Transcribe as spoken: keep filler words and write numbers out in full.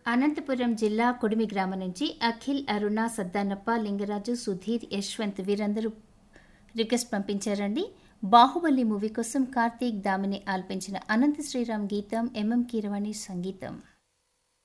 అనంతపురం జిల్లా కొడిమి గ్రామం నుంచి అఖిల్, అరుణ, సద్దానప్ప, లింగరాజు, సుధీర్, యశ్వంత్ వీరందరూ రిక్వెస్ట్ పంపించారండి. బాహుబలి మూవీ కోసం కార్తీక్, దామిని ఆలపించిన అనంత శ్రీరామ్ గీతం, ఎంఎం కీరవాణి సంగీతం.